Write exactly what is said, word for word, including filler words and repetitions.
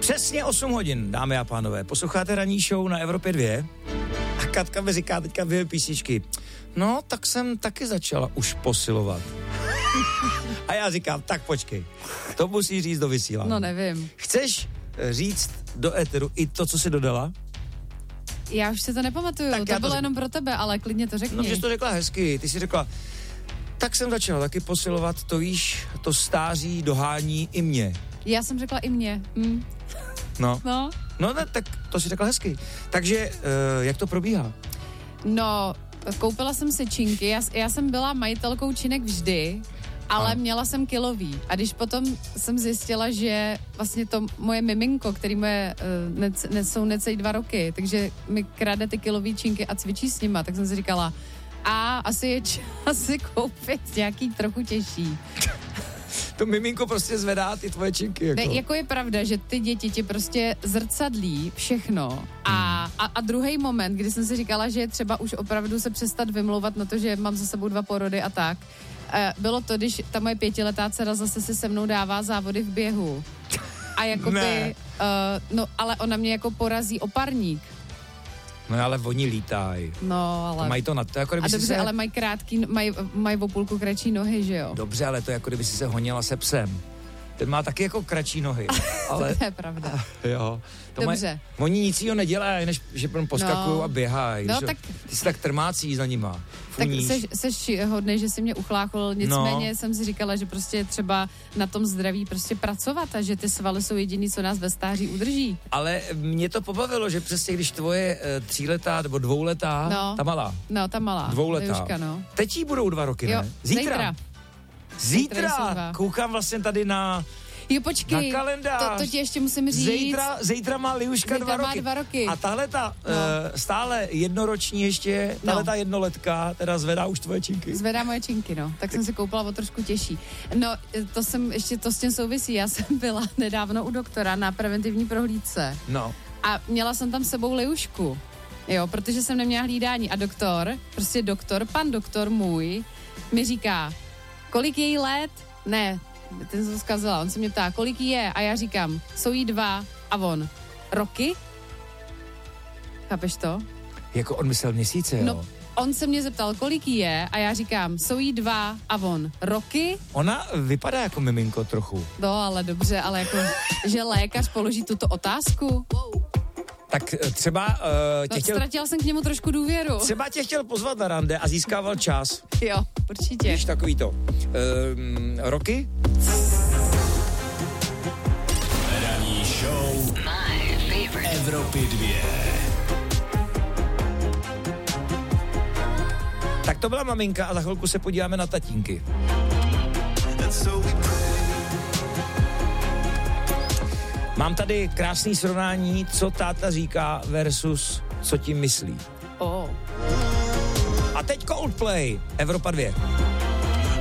Přesně osm hodin, dámy a pánové. Posloucháte ranní show na Evropě dva a Katka mi říká teďka dvě písničky. No, tak jsem taky začala už posilovat. A já říkám, tak počkej, to musí říct do vysílání. No nevím. Chceš říct do éteru i to, co jsi dodala? Já už si to nepamatuju, tak to bylo to jenom pro tebe, ale klidně to řekni. No, že jsi to řekla hezky, ty jsi řekla, tak jsem začala taky posilovat, to víš, to stáří dohání i mě. Já jsem řekla i mě. Hm. No. No. No, ne, tak to si řekla hezky. Takže, uh, jak to probíhá? No, koupila jsem si činky, já, já jsem byla majitelkou činek vždy, ale a. měla jsem kilový. A když potom jsem zjistila, že vlastně to moje miminko, který moje uh, ne, ne, jsou necelý dva roky, takže mi krade ty kilový činky a cvičí s nima, tak jsem si říkala, a asi je čas si koupit nějaký trochu těžší. To miminko prostě zvedá ty tvoje činky. Jako. Ne, jako je pravda, že ty děti ti prostě zrcadlí všechno. A, a, a druhý moment, kdy jsem si říkala, že je třeba už opravdu se přestat vymlouvat na to, že mám za sebou dva porody a tak, bylo to, když ta moje pětiletá dcera zase si se mnou dává závody v běhu. A jakoby, uh, no ale ona mě jako porazí o parník. No ale oni lítají. No, ale... To mají to na to, jako kdyby a dobře, se... ale mají krátký, mají, mají o půlku kratší nohy, že jo? Dobře, ale to je jako kdyby si se honila se psem. Ten má taky jako kratší nohy. Ale... to je pravda. Jo. To dobře. Maj... Oni nic jiného nedělají, než že poskakují no. a běhají. No, tak... Ty si tak trmácí za nima. Funíš. Tak seš, seš hodnej, že jsi mě uchláchl, nicméně no. jsem si říkala, že prostě je třeba na tom zdraví prostě pracovat a že ty svaly jsou jediný, co nás ve stáří udrží. Ale mě to pobavilo, že přesně když tvoje uh, tříletá nebo dvouletá, no. ta malá. No, ta malá. Dvouletá. Juška, no. Teď jí budou dva roky, jo, ne? Zítra. Zítra. Zítra. Zítra Koukám vlastně tady na... Jo, počkej, na kalendář. To, to ti ještě musím říct. Zítra, zítra má Liuška dva roky. dva roky. A tahle ta no. uh, stále jednoroční ještě, tahle no. ta jednoletka, teda zvedá už tvoje činky. Zvedá moje činky, no. Tak jsem si koupila o trošku těžší. No, to jsem, ještě to s tím souvisí. Já jsem byla nedávno u doktora na preventivní prohlídce. No. A měla jsem tam s sebou Liušku. Jo, protože jsem neměla hlídání. A doktor, prostě doktor, pan doktor můj, mi říká, kolik je jí let? Ne, ten jsem to zkazila, on se mě ptá, kolik jí je? A já říkám, jsou jí dva. A on, roky? Chápeš to? Jako on myslel měsíce, jo? No, on se mě zeptal, kolik jí je? A já říkám, jsou jí dva. A on, roky? Ona vypadá jako miminko trochu. No, ale dobře, ale jako, že lékař položí tuto otázku? Tak třeba uh, tě no, chtěl... ztratila jsem k němu trošku důvěru. Třeba tě chtěl pozvat na rande a získával čas. Jo, určitě. Víš, takový to. Uh, roky? Ranní show Evropy dva. Tak to byla maminka a za chvilku se podíváme na tatínky. Mám tady krásný srovnání, co táta říká versus co tím myslí. Oh. A teď Coldplay, Evropa dva.